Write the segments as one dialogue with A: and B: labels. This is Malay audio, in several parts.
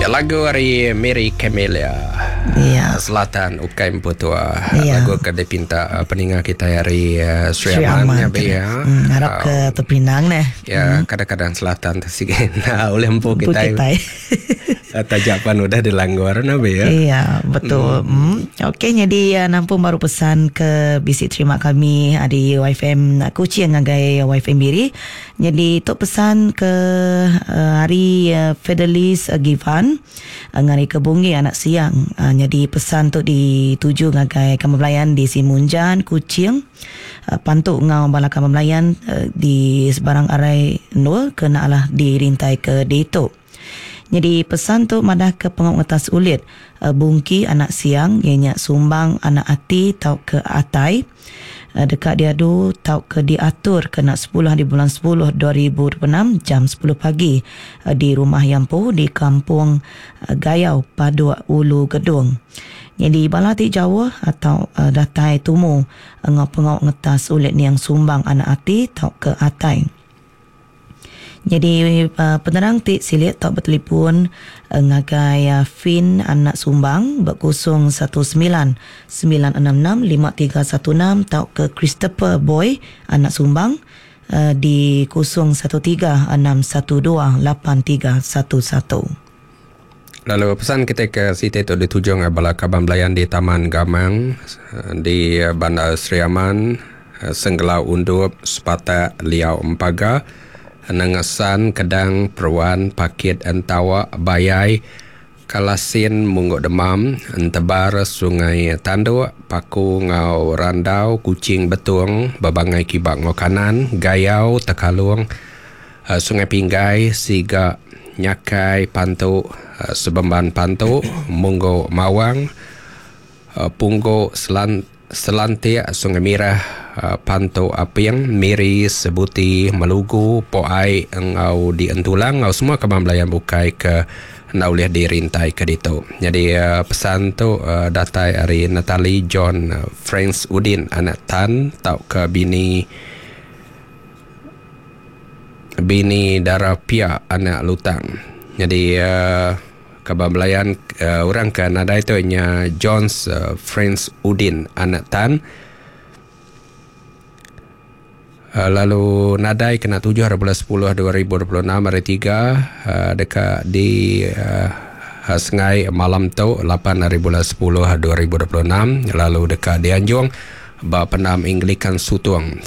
A: Ya, lagu dari Mary Camelia.
B: Ya.
A: Selatan UKM Putua.
B: Ya.
A: Lagu ke dipinta peningat kita dari Sri Aman ya.
B: Harap ke terpinang nih.
A: Ya, kadang-kadang selatan tersigin. Oleh empu kita. Tajapan udah dilanggar nabe ya.
B: Iya, betul. Okey, jadi nampung baru pesan ke bisi terima kami di YFM Kuching ngagai YFM Biri. Jadi tok pesan ke hari Fedelis Givan ngari kebungi anak siang. Jadi pesan tu dituju ngagai Kamabelayan di Simunjan Kuching. Pantuk ngau bala Kamabelayan di sebarang arai nul kena lah dirintai ke Detok. Jadi pesan tu madah ke pengutas ulit bungki anak siang ianya sumbang anak ati tau ke atai dekat diadu tau ke diatur kena 10 di bulan 10 2026 jam 10 pagi di rumah Yampu di kampung Gayau Padua Ulu Gedung. Jadi balati Jawa atau datai tumu ngau ngetas ulit ni yang sumbang anak ati tau ke atai. Jadi penerang tik silit tak bertelefon ngagai Fin anak sumbang berkosong 19-966-5316 tau ke Christopher Boy anak sumbang di 0136128311.
A: Lalu pesan kita ke Siti itu dituju ngabala Kamabelayan di Taman Gamang di Bandar Sri Aman Senggelau Undup Sepata Liau Empaga Nangasan Kedang Perwan Pakit Entawa Bayai Kalasin Mungguk Demam Entebar Sungai Tanduk Paku Ngau Randau Kucing Betung Babangai Kibak Ngau Kanan Gayau Tekalung Sungai Pinggai Siga Nyakai Pantuk Sebemban Pantuk Mungguk Mawang Pungguk Selantik Sungai Mirah Panto Apiang Miri Sebuti Malugu Poai Engau di Entulang Engau semua Kamabelayan bukai ke Naulih dirintai ke ditu. Jadi pesan tu datai dari Natalie John Franz Udin anak Tan tau ke bini Darapia anak Lutang. Jadi Kamabelayan orang ke nadai tu nya Johns Franz Udin anak Tan. Lalu nadai kena 7/10/2026 hari 3 dekat di Sengai malam tu 8/10/2026. Lalu dekat di Anjung Bapenam Anglican Sutung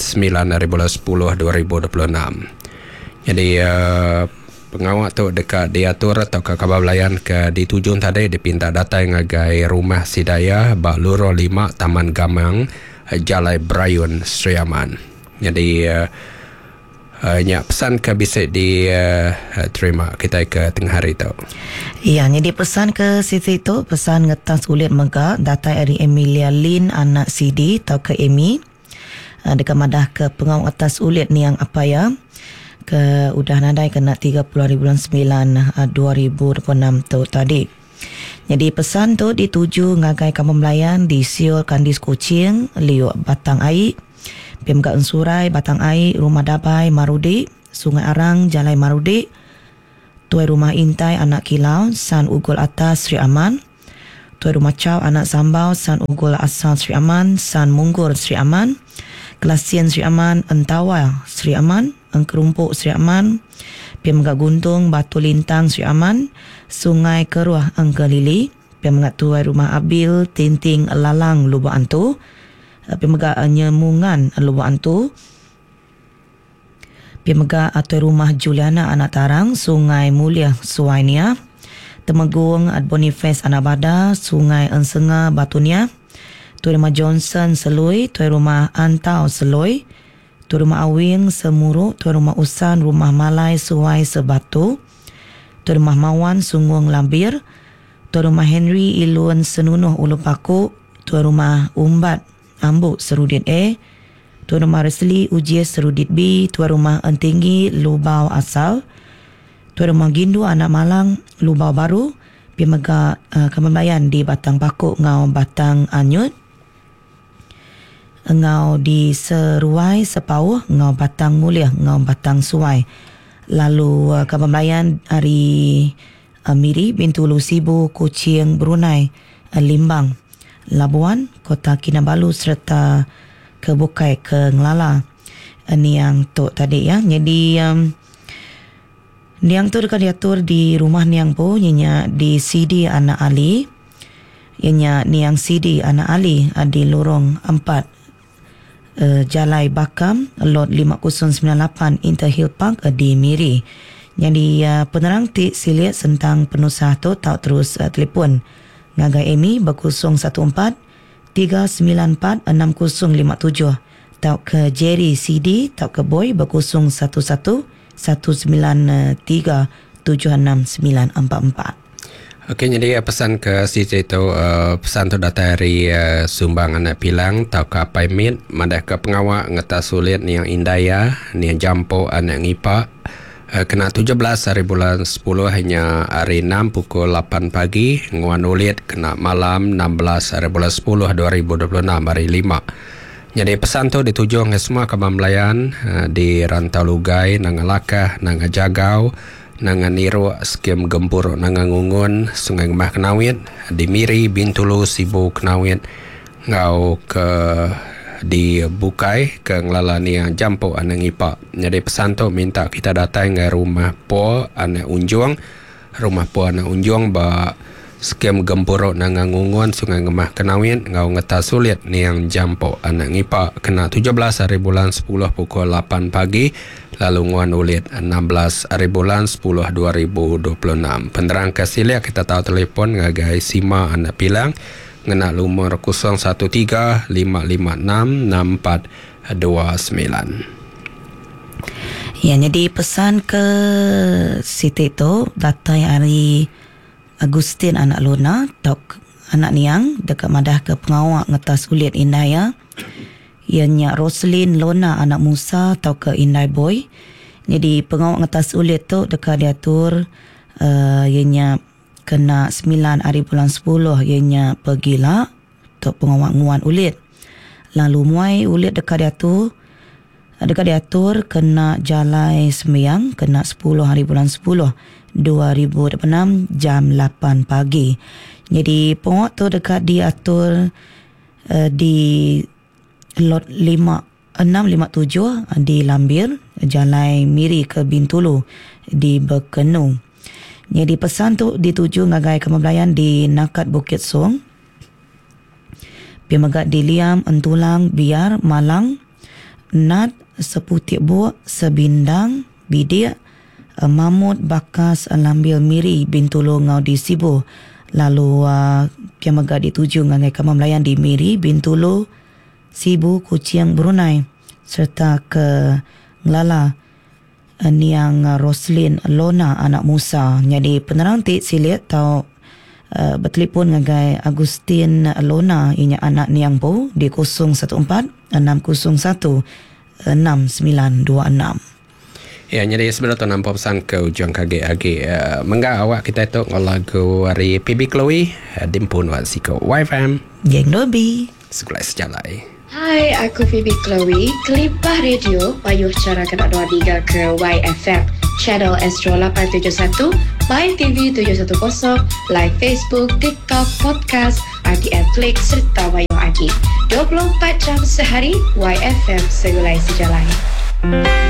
A: 9/10/2026. Jadi pengawak tu dekat diatur atau ke Kamabelayan ke ditujun tadi dipinta datang ngagai rumah Sidaya Luro 5 Taman Gamang Jalai Brayun Sri Aman. Jadi pesan ke bisa terima kita ke tengah hari tu.
B: Ya, jadi pesan ke Siti tu pesan ngetas ulit megak data dari Emilia Lin anak CD tau ke Emi dekat madah ke pengau atas ulit ni yang apa ya ke udah nadai kena 30 hari bulan 9 2026 tu tadi. Jadi pesan tu dituju ngagai Kamabelayan di Siul Kandis Kuching Liuk Batang Air PMK Unsurai, Batang Air, Rumah Dabai, Marudi, Sungai Arang, Jalai Marudi, Tuai Rumah Intai, Anak Kilau, San Ugul Atas, Sri Aman, Tuai Rumah Caw, Anak Sambau, San Ugul Asal, Sri Aman, San Munggur, Sri Aman, Kelasian, Sri Aman, Entawa, Sri Aman, Engkerumpuk, Sri Aman, PMK Guntung, Batu Lintang, Sri Aman, Sungai Keruah, Engkelili, PMK Tuai Rumah Abil, Tinting, Lalang, Lubuk Antu, Pemega Nyemungan Lubuk Antu, Pemega Tuai Rumah Juliana Anak Tarang, Sungai Mulia Suainia, Temegung Boniface Anabada, Sungai Ensenga Batunia, Tuai Rumah Johnson Seloi, Tuai Rumah Antau Seloi, Tuai Rumah Awing Semuruk, Tuai Rumah Usan Rumah Malai Suai Sebatu, Tuai Rumah Mawan Sunggung Lambir, Tuai Rumah Henry Ilun Senunuh Ulu Paku, Tuai Rumah Umbat Ambuk Serudit A, Tuan Rumah Resli Ujias Serudit B, Tuan Rumah Entinggi Lubau Asal, Tuan Rumah Gindu Anak Malang Lubau Baru, Pemega Kamabelayan di Batang Pakuk Ngau Batang Anyut, Ngau di Seruai Sepauh Ngau Batang Mulia Ngau Batang Suai. Lalu Kamabelayan hari Miri, Bintulu, Sibu, Kuching, Brunei, Limbang, Labuan, Kota Kinabalu serta ke Bukai, ke Ngelala. Ni yang tu tadi ya. Jadi niang tu dekat diatur di rumah niang po, ianya di CD Anak Ali. Ianya niang CD Anak Ali di lorong 4 Jalai Bakam, lot 5098 Interhill Park di Miri. Jadi penerang tik silit tentang penusah tu tak terus telefon ngagai Amy berkosong 14 394 6057. Tau ke Jerry CD, tau ke Boy berkosong 11 193 76944.
A: Okey, jadi pesan ke Siti tu, pesan tu datang dari Sumbang Anak Pilang, tau ke Paimit, madah ke pengawak ngeta sulit ni yang Indaya, ni yang Jampo Anak Ngipa. Kena 17 hari bulan 10 hanya hari 6 pukul 8 pagi, nguan ulit kena malam 16 hari bulan 10 2026 hari 5. Jadi pesan tu dituju ke semua kawan melayan di Rantau Lugai, nang Lakah, nang Jagau, nang Niru, skim Gempur, nang Ngungun, Sungai Gemah Kenawit, di Miri, Bintulu, Sibu Kenawit, ngau ke di Bukai, ke Ngelala ni yang Jampo Anak Ngipa. Jadi pesan tu minta kita datang ke rumah Po Anak Unjuang, rumah Po Anak Unjuang ba skim Gempurok nang Ngungun, Sungai Gemah Kenawit, ngau ngeta sulit ni yang Jampo Anak Ngipa. Kena 17 hari bulan 10 pukul 8 pagi, lalu nguan ulit 16 hari bulan 10 2026. Penerang kesilia kita tahu telefon ngagai Sima Anak Pilang ngena lumur 013 556 6429.
B: Ya, jadi pesan ke Siti tu datang hari Agustin Anak Luna, tok anak niang dekat madah ke pengawak ngetas ulit Indaya. Ianya Roslyn Lona Anak Musa tau ke Indai Boy. Jadi pengawak ngetas ulit tu dekat diatur ianya kena 9 hari bulan 10 ianya pergilah tok pengawak nguan ulit. Lalu muai ulit dekat diatur kena Jalai Sembiang kena 10 hari bulan 10 2006 jam 8 pagi. Jadi pengawak tu dekat diatur di lot 5657 di Lambir, Jalai Miri ke Bintulu di Berkenu. Jadi pesan tu dituju ngagai kemebelayan di Nakat Bukit Song, Pimegat di Liam, Entulang, Biar, Malang, Nat, Seputik Buak, Sebindang, Bidik, Mamut, Bakas, Lambil, Miri, Bintulu, Ngau di Sibu. Lalu Pimegat dituju ngagai kemebelayan di Miri, Bintulu, Sibu, Kuching, Brunei serta ke Ngelala niang Roslyn Lona Anak Musa. Jadi penerang tik silit tau bertelefon ngagai Agustin Lona ianya anak niang po di 014 601 6926.
A: Ya, jadi sebelum tu nampak pesan ke ujung kage-age menggak awak kita tu lagu dari PB Chloe dimpun wan siko YFM
B: Geng Dobi
A: sekolah sejalai.
C: Hai, aku Phoebe Chloe. Kelipah radio payuh cara kena 23 ke YFM Channel Astro 871, My TV 710, Live Facebook, TikTok, Podcast, RTM Flick serta Wayuh Adi. 24 jam sehari, YFM segulai sejalai.